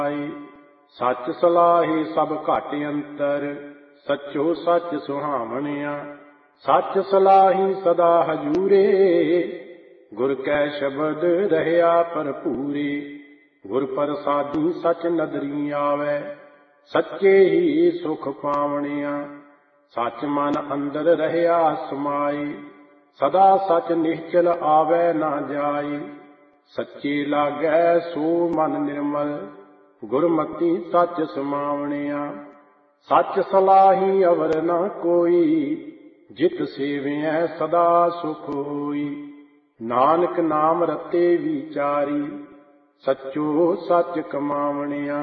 सच सलाही सब घट अंतर, सचो सच सुहावनिया। सच सलाही सदा हजूरे, गुर कै शब्द रहया भरपूरे। गुर प्रसादी सच नदरी आवे, सच्चे ही सुख पावनिया। सच मन अंदर रहया समाई, सदा सच निश्चल आवे ना जाई। सच्चे लागै सो मन निर्मल, गुरमति सच समावनिया। सच सलाही अवर न कोई, जित सेवियै सदा सुख होई। नानक नाम रते विचारी, सचो सच कमावनिया।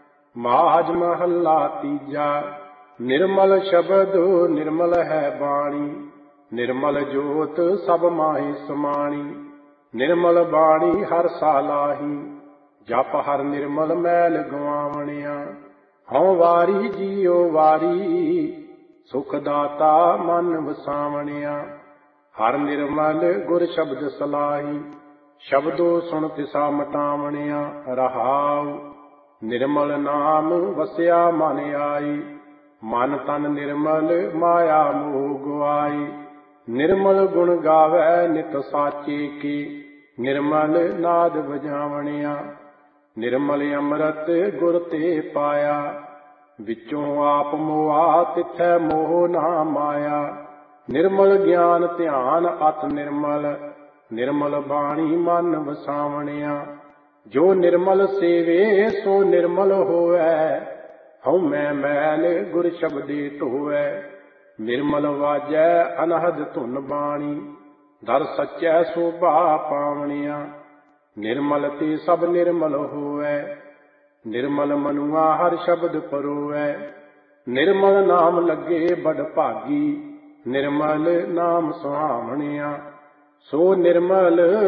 माज महला तीजा, निर्मल शब्द निर्मल है बाणी। निर्मल जोत सब माहि समाणी, निर्मल बाणी हर सालाही। जप हर निर्मल मैल गवावनिया। हਉ वारी जियो वारी, सुख दाता मन वसावनिया। हर निर्मल गुर शब्द सलाही, शब्दो सुन तिसा मटावनिया। रहाउ निर्मल नाम वसिया मन आई, मन तन निर्मल माया मोह गुआई। निर्मल गुण गावै नित साचे की, निर्मल नाद बजावनिया। निर्मल अमृत गुर ते पाया, विचों आप मोआ तिथै मोह ना माया। निर्मल ज्ञान ध्यान अत निर्मल, निर्मल बाणी मन वसावनिया। जो निर्मल सेवे सो निर्मल होवै, हਉ मैं मैल गुर शब्दे ढोवै। निर्मल वाजै अनहद धुन बाणी, दर सच्चै शोभा पावनिया। निर्मल ते सब निर्मल होवै, निर्मल मनुआ हर शब्द परोवै। निर्मल नाम लगे बड़ भागी, निर्मल नाम सुहावनिया। सो निर्मल